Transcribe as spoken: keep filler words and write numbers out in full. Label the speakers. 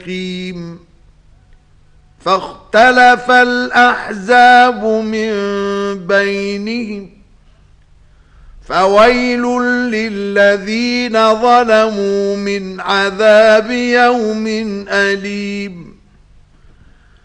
Speaker 1: الجحيم فاختلف الأحزاب من بينهم فويل للذين ظلموا من عذاب يوم أليم